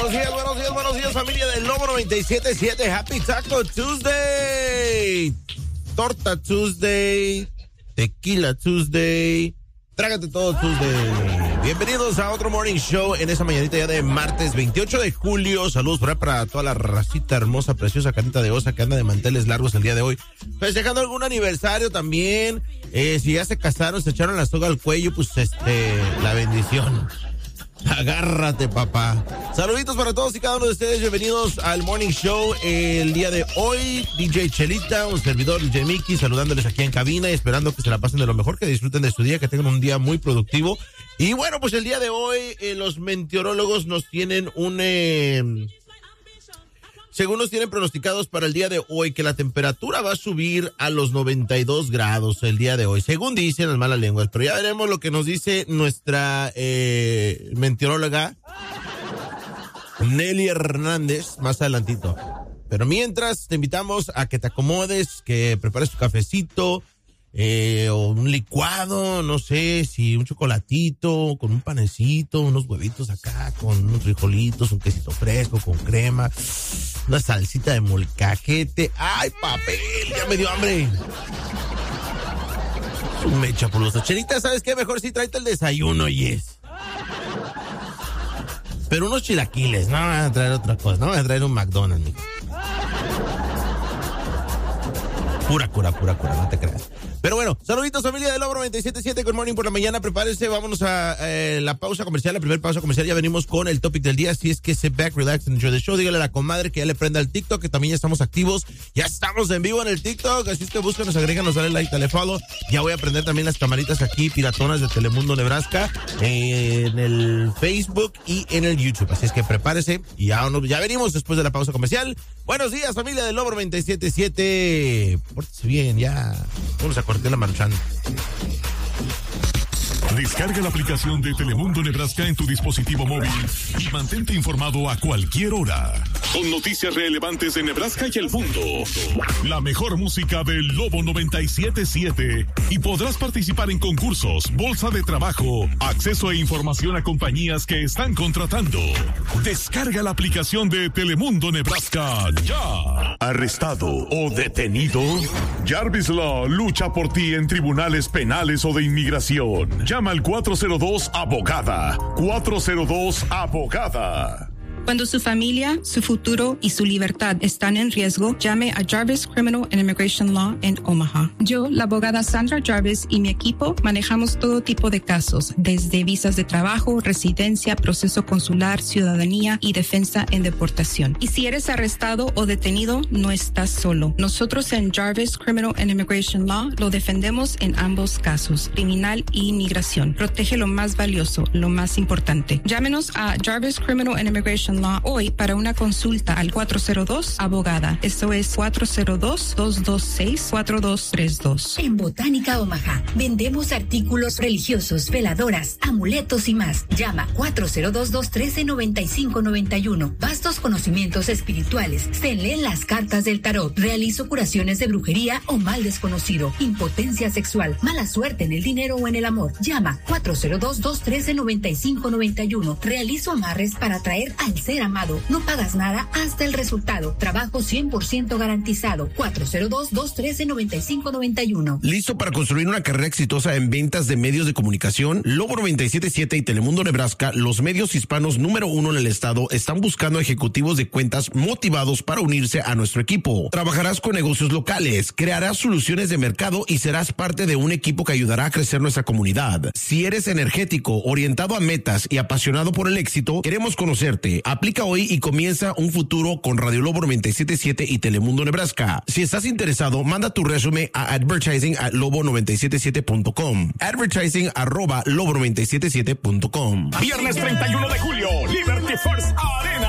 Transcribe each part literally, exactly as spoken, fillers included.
buenos días, buenos días, buenos días, familia del Lobo noventa y siete punto siete. Happy Taco Tuesday. Torta Tuesday. Tequila Tuesday. Trágate todo Tuesday. Bienvenidos a otro Morning Show en esa mañanita ya de martes veintiocho de julio. Saludos por ahí para toda la racita hermosa, preciosa, carita de osa que anda de manteles largos el día de hoy. Festejando algún aniversario también. Eh, si ya se casaron, se echaron la soga al cuello, pues este, la bendición. Agárrate, papá. Saluditos para todos y cada uno de ustedes. Bienvenidos al Morning Show el día de hoy. D J Chelita, un servidor, D J Mickey, saludándoles aquí en cabina y esperando que se la pasen de lo mejor, que disfruten de su día, que tengan un día muy productivo. Y bueno, pues el día de hoy eh, los meteorólogos nos tienen un... Eh, según nos tienen pronosticados para el día de hoy, que la temperatura va a subir a los noventa y dos grados el día de hoy, según dicen las malas lenguas. Pero ya veremos lo que nos dice nuestra eh, meteoróloga Nelly Hernández más adelantito. Pero mientras, te invitamos a que te acomodes, que prepares tu cafecito, eh, o un licuado, no sé, si un chocolatito, con un panecito, unos huevitos acá, con unos frijolitos, un quesito fresco, con crema, una salsita de molcajete. ¡Ay, papel! Ya me dio hambre. Un mecha por los ocheritas, ¿sabes qué? Mejor si tráete el desayuno, yes. Pero unos chilaquiles, no van a traer otra cosa, no van a traer un McDonald's, mijo. Pura cura, pura cura, no te creas. Pero bueno, saluditos familia del Lobo noventa y siete punto siete, good morning por la mañana, prepárense, vámonos a eh, la pausa comercial, la primera pausa comercial, ya venimos con el topic del día, así es que sit back, relax, and enjoy the show, dígale a la comadre que ya le prenda el TikTok, que también ya estamos activos, ya estamos en vivo en el TikTok, así es que búscanos, agréganos, dale like, dale follow, ya voy a prender también las camaritas aquí, piratonas de Telemundo Nebraska, eh, en el Facebook y en el YouTube, así es que prepárese, y ya, ya venimos después de la pausa comercial. Buenos días familia del Lobo noventa y siete punto siete, pórtese bien, ya, vamos a cortar la maruchan. Descarga la aplicación de Telemundo Nebraska en tu dispositivo móvil y mantente informado a cualquier hora. Con noticias relevantes de Nebraska y el mundo. La mejor música del Lobo noventa y siete punto siete. Y podrás participar en concursos, bolsa de trabajo, acceso e información a compañías que están contratando. Descarga la aplicación de Telemundo Nebraska ya. ¿Arrestado o detenido? Jarvis Law lucha por ti en tribunales penales o de inmigración. Llama al cuatro cero dos abogada. cuatro cero dos abogada. Cuando su familia, su futuro y su libertad están en riesgo, llame a Jarvis Criminal and Immigration Law en Omaha. Yo, la abogada Sandra Jarvis y mi equipo manejamos todo tipo de casos, desde visas de trabajo, residencia, proceso consular, ciudadanía y defensa en deportación. Y si eres arrestado o detenido, no estás solo. Nosotros en Jarvis Criminal and Immigration Law lo defendemos en ambos casos, criminal e inmigración. Protege lo más valioso, lo más importante. Llámenos a Jarvis Criminal and Immigration Law hoy para una consulta al cuatro cero dos abogada. Eso es cuatro cero dos, dos dos seis, cuatro dos tres dos. En Botánica Omaha vendemos artículos religiosos, veladoras, amuletos y más. Llama cuatro cero dos, dos uno tres, nueve cinco nueve uno. Vastos conocimientos espirituales. Se leen las cartas del tarot. Realizo curaciones de brujería o mal desconocido. Impotencia sexual. Mala suerte en el dinero o en el amor. Llama cuatro cero dos, dos uno tres, nueve cinco nueve uno. Realizo amarres para atraer al ser amado. No pagas nada hasta el resultado. Trabajo cien por ciento garantizado. cuatro cero dos, dos uno tres, nueve cinco nueve uno. ¿Listo para construir una carrera exitosa en ventas de medios de comunicación? Lobo noventa y siete punto siete y Telemundo Nebraska, los medios hispanos número uno en el estado, están buscando ejecutivos de cuentas motivados para unirse a nuestro equipo. Trabajarás con negocios locales, crearás soluciones de mercado y serás parte de un equipo que ayudará a crecer nuestra comunidad. Si eres energético, orientado a metas y apasionado por el éxito, queremos conocerte. Aplica hoy y comienza un futuro con Radio Lobo noventa y siete punto siete y Telemundo Nebraska. Si estás interesado, manda tu resumen a advertising at lobo noventa y siete siete punto com. Advertising arroba lobo noventa y siete siete punto com. Viernes treinta y uno de julio, Liberty First Arena.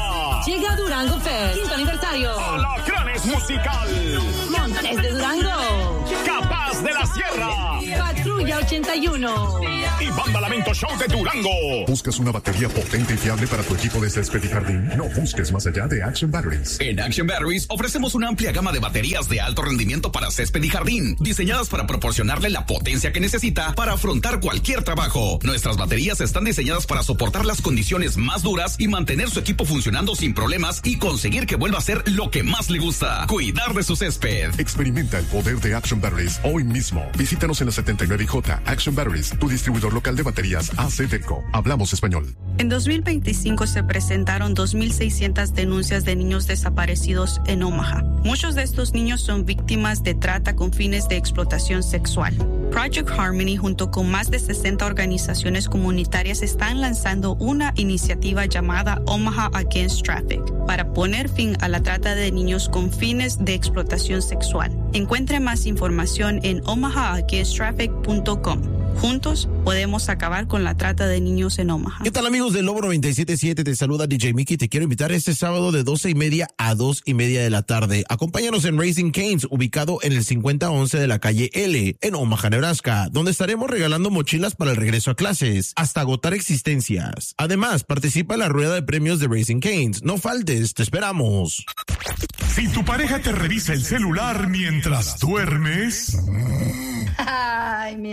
Llega Durango Fest, quinto aniversario. Alacranes Musical. Montes de Durango. Capaz de la Sierra. Patrulla ochenta y uno. Y Banda Lamento Show de Durango. ¿Buscas una batería potente y fiable para tu equipo de césped y jardín? No busques más allá de Action Batteries. En Action Batteries ofrecemos una amplia gama de baterías de alto rendimiento para césped y jardín, diseñadas para proporcionarle la potencia que necesita para afrontar cualquier trabajo. Nuestras baterías están diseñadas para soportar las condiciones más duras y mantener su equipo funcionando sin problemas y conseguir que vuelva a ser lo que más le gusta, cuidar de su césped. Experimenta el poder de Action Batteries hoy mismo. Visítanos en la setenta y nueve J. Action Batteries, tu distribuidor local de baterías A C Delco. Hablamos español. En dos mil veinticinco se presentaron dos mil seiscientas denuncias de niños desaparecidos en Omaha. Muchos de estos niños son víctimas de trata con fines de explotación sexual. Project Harmony, junto con más de sesenta organizaciones comunitarias, están lanzando una iniciativa llamada Omaha Against Traffic para poner fin a la trata de niños con fines de explotación sexual. Encuentre más información en omaha against traffic punto com. Juntos podemos acabar con la trata de niños en Omaha. ¿Qué tal, amigos del Lobo noventa y siete punto siete? Te saluda D J Mickey. Te quiero invitar este sábado de doce y media a dos y media de la tarde. Acompáñanos en Raising Cane's, ubicado en el cincuenta once de la calle L, en Omaha, Nebraska, donde estaremos regalando mochilas para el regreso a clases, hasta agotar existencias. Además, participa en la rueda de premios de Raising Cane's. No faltes, te esperamos. Si tu pareja te revisa el celular mientras duermes... Ay, mi